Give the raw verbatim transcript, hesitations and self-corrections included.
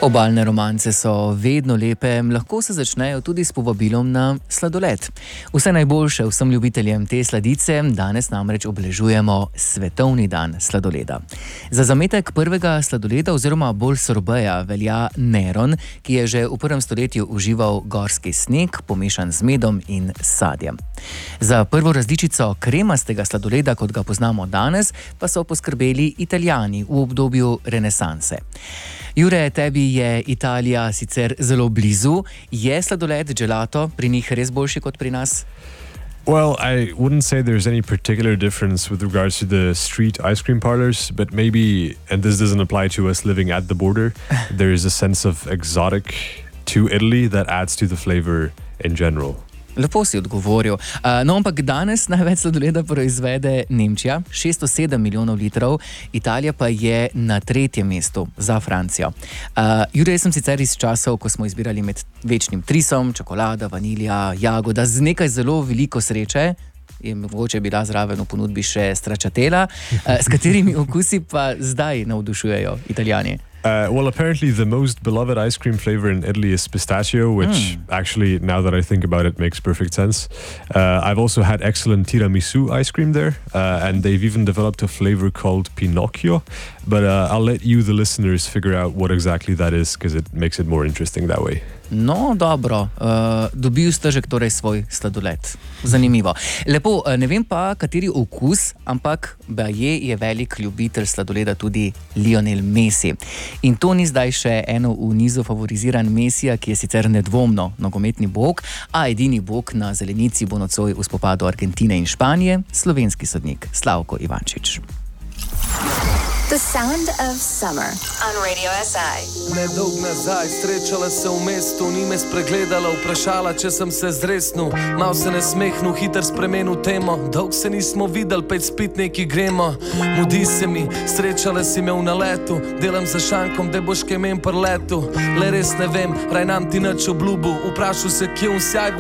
Obalne romance so vedno lepe, lahko se začnejo tudi s povabilom na sladoled. Vse najboljše vsem ljubiteljem te sladice, danes namreč obeležujemo Svetovni dan sladoleda. Za zametek prvega sladoleda oziroma bolj sorbeja velja Neron, ki je že v prvem stoletju užival gorski sneg, pomešan z medom in sadjem. Za prvo različico kremastega sladoleda, kot ga poznamo danes, pa so poskrbeli Italijani v obdobju renesanse. Jure, tebi je Italija sicer zelo blizu. Je sladoled, gelato, pri njih res boljši kot pri nas? Well, I wouldn't say there's any particular difference with regards to the street ice cream parlors, but maybe, and this doesn't apply to us living at the border, there is a sense of exotic to Italy that adds to the flavor in general. Lepo si odgovoril. Uh, no, ampak danes največ sladoleda proizvede Nemčija, šeststo sedem milijonov litrov, Italija pa je na tretjem mestu za Francijo. Uh, Jure, jaz sem sicer iz časov, ko smo izbirali med večnim trisom, čokolada, vanilja, jagoda, z nekaj zelo veliko sreče, je mogoče bila zraven v ponudbi še stračatela, uh, s katerimi okusi pa zdaj navdušujejo Italijani. Uh, well, apparently the most beloved ice cream flavor in Italy is pistachio, which mm. actually, now that I think about it, makes perfect sense. Uh, I've also had excellent tiramisu ice cream there, uh, and they've even developed a flavor called Pinocchio. But uh, I'll let you, the listeners, figure out what exactly that is, because it makes it more interesting that way. No, dobro. Uh, dobil stežek torej svoj sladoled. Zanimivo. Lepo, ne vem pa, kateri okus, ampak baje je velik ljubitelj sladoleda tudi Lionel Messi. In to ni zdaj še eno v nizu favoriziran Messija, ki je sicer nedvomno nogometni bog, a edini bog na zelenici bo nocoj v spopadu Argentine in Španije, slovenski sodnik Slavko Ivančič. The sound of summer on Radio S I. Nedolg nazaj srečala se v mestu, ni me spregledala, vprašala, če sem se zresnil. Mal se nasmehnil, hiter spremenil temo. Dolg se nismo videli, pet spit neki gremo. Mudi se mi, srečala si me v naletu, delam za šankom, da boš kaj men prletu. Le res ne vem, raj nam ti nič obljubil, vprašal se, kje v sjaj v